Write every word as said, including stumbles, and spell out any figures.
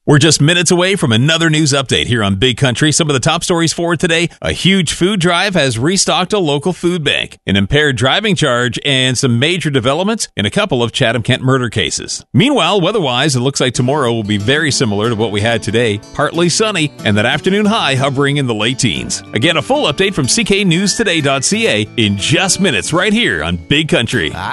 We're just minutes away from another news update here on Big Country. Some of the top stories for today: a huge food drive has restocked a local food bank, an impaired driving charge, and some major developments in a couple of Chatham-Kent murder cases. Meanwhile, weather-wise, it looks like tomorrow will be very similar to what we had today. Partly sunny, and that afternoon high hovering in the late teens. Again, a full update from C K News Today dot C A in just minutes right here on Big Country.